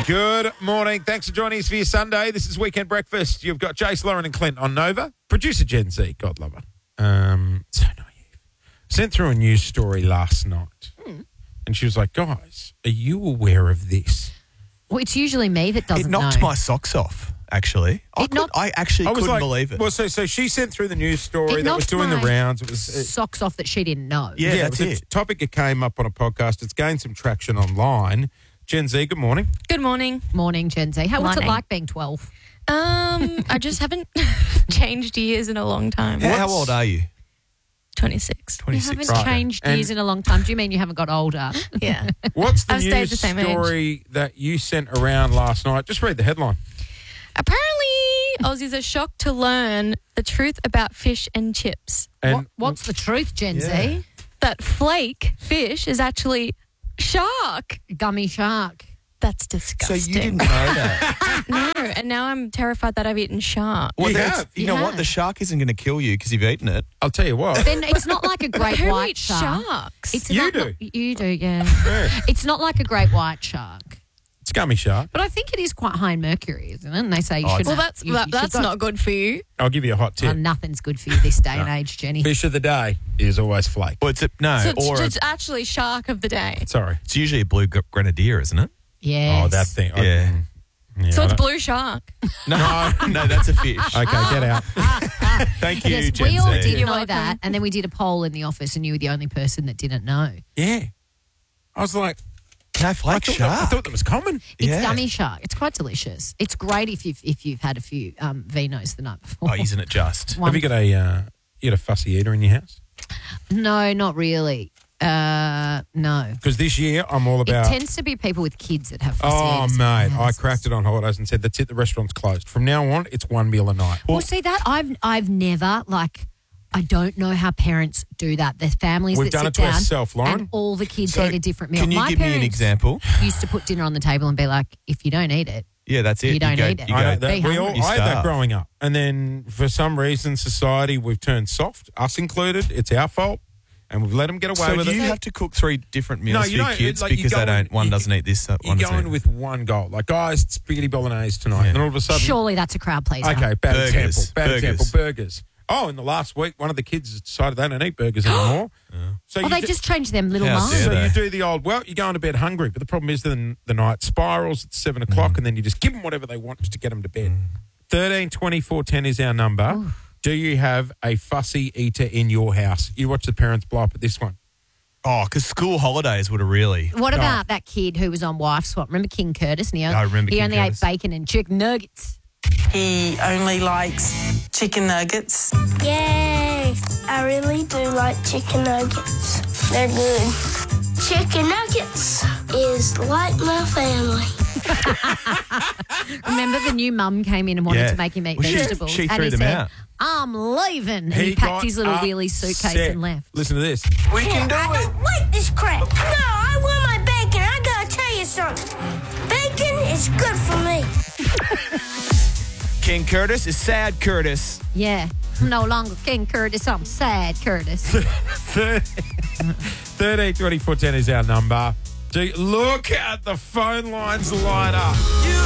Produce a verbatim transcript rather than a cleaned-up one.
Good morning. Thanks for joining us for your Sunday. This is Weekend Breakfast. You've got Jace, Lauren and Clint on Nova. Producer Gen Z, God love her. Um, so naive. Sent through a news story last night. Mm. And she was like, guys, are you aware of this? Well, it's usually me that doesn't It knocked know. my socks off, actually. I, It could, knocked- I actually I was couldn't like, believe it. Well, so so she sent through the news story It that was knocked doing the my rounds. It was it, Socks off that she didn't know. Yeah, it that's was a it. topic that came up on a podcast. It's gained some traction online. Gen Z, good morning. Good morning. Morning, Gen Z. How, what's it Morning. like being twelve? Um, I just haven't changed years in a long time. How, how old are you? twenty-six. You twenty-six. haven't Right. changed And- years in a long time. Do you mean you haven't got older? Yeah. What's the I've stayed news the same age. story that you sent around last night? Just read the headline. Apparently, Aussies are shocked to learn the truth about fish and chips. And What, what's the truth, Gen Yeah. Z? That flake fish is actually shark. Gummy shark. That's So disgusting. you didn't know that? No, and now I'm terrified that I've eaten shark. Well, You that's- have. You You know have. what? The shark isn't going to kill you because you've eaten it. I'll tell you what. Then it's not like a great Who white eats shark. sharks? It's You not, do. You do, yeah. Yeah. It's not like a great white shark. It's gummy shark. But I think it is quite high in mercury, isn't it? And they say you Oh, should. well, that's that, that's not good for you. I'll give you a hot tip. nothing's good for you this day and age, Jenny. Fish of the day is always flake. Well, it's a, no, So it's, or a- it's actually shark of the day. Sorry. it's usually a blue gr- grenadier, isn't it? Yes. Oh, that thing. I- Yeah. yeah, So I it's don't- blue shark. No, no, that's a fish. Okay, get out. Thank you, Yes, Gen we all Z. did You're know welcome. that, and then we did a poll in the office, and you were the only person that didn't know. Yeah. I was like, No, I flake thought, that, I shark. thought that was common. It's Yeah. gummy shark. It's quite delicious. It's great if you've if you've had a few um, vinos the night before. Oh, isn't it just? One- Have you got a uh, you got a fussy eater in your house? No, not really. Uh, no. Because this year I'm all It about. tends to be people with kids that have fussy Oh, eaters in mate, their I houses. cracked it on holidays and said, that's it, the restaurant's closed. From now on, it's one meal a night. Well, see that I've I've never like I don't know how parents do that. There's families We've that done sit it to down ourselves, Lauren. and all the kids So, eat a different meal. Can you My give me an parents example? used to put dinner on the table and be like, if you don't eat it, Yeah, that's it. You don't go, eat it. You I know go, that. Be We all, hungry. You I had that starve. growing up. And then for some reason, society, we've turned soft, us included. It's our fault. And we've let them get away so with do it. you have to cook three different meals No, for you your don't. kids Like, you because go they don't? in- One you- doesn't eat this. uh, You One go doesn't in eat. with one goal. Like, guys, spaghetti bolognese tonight. Yeah. And all of a sudden, surely that's a crowd pleaser. okay, bad Burgers. example. Bad Burgers. example. Burgers. Oh, in the last week, one of the kids has decided they don't eat burgers anymore. So Oh, you they do- just change them little How minds. dare So they? you do the old, well, you're going to bed hungry, but the problem is then the night spirals at seven o'clock, Mm. and then you just give them whatever they want just to get them to bed. Thirteen twenty four ten is our number. Do you have a fussy eater in your house? You watch the parents blow up at this one. Oh, because school holidays would have really. What about that kid who was on Wife Swap? Remember King Curtis? And he, I remember he King only Curtis. ate bacon and chicken nuggets. He only likes chicken nuggets. Yay! I really do like chicken nuggets. They're good. Chicken nuggets is like my family. Remember the new mum came in and wanted Yeah. to make him eat Well, she- vegetables. she and threw he them said, out. I'm leaving. And he, packed his little wheelie suitcase upset. and left. Listen to this. We can do I it. don't like this crap. No, I want my bacon. I gotta tell you something. Bacon is good for me. King Curtis is sad Curtis. Yeah. I'm no longer King Curtis. I'm sad Curtis. Thirteen twenty four ten is our number. Do you- look at the phone lines light up.